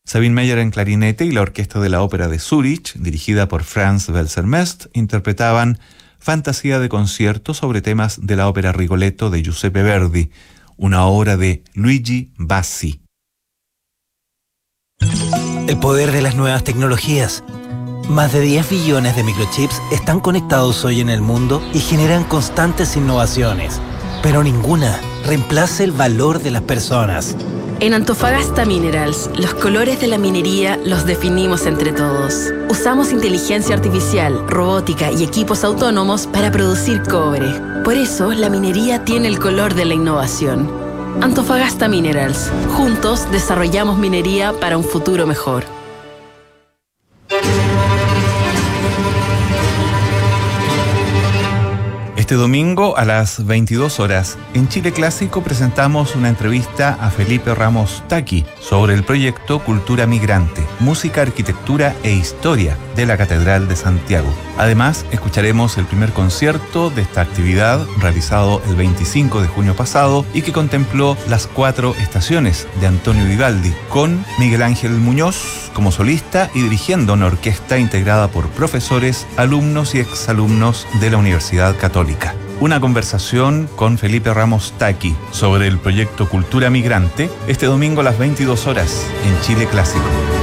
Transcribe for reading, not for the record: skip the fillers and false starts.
Sabine Meyer en clarinete y la orquesta de la Ópera de Zúrich, dirigida por Franz Welser-Mest, interpretaban Fantasía de concierto sobre temas de la ópera Rigoletto de Giuseppe Verdi, una obra de Luigi Bassi. El poder de las nuevas tecnologías. Más de 10 billones de microchips están conectados hoy en el mundo y generan constantes innovaciones, pero ninguna reemplaza el valor de las personas. En Antofagasta Minerals, los colores de la minería los definimos entre todos. Usamos inteligencia artificial, robótica y equipos autónomos para producir cobre. Por eso, la minería tiene el color de la innovación. Antofagasta Minerals. Juntos desarrollamos minería para un futuro mejor. Este domingo a las 22 horas, en Chile Clásico presentamos una entrevista a Felipe Ramos Taqui sobre el proyecto Cultura Migrante, Música, Arquitectura e Historia de la Catedral de Santiago. Además, escucharemos el primer concierto de esta actividad realizado el 25 de junio pasado y que contempló las 4 estaciones de Antonio Vivaldi, con Miguel Ángel Muñoz como solista y dirigiendo una orquesta integrada por profesores, alumnos y exalumnos de la Universidad Católica. Una conversación con Felipe Ramos Taqui sobre el proyecto Cultura Migrante este domingo a las 22 horas en Chile Clásico.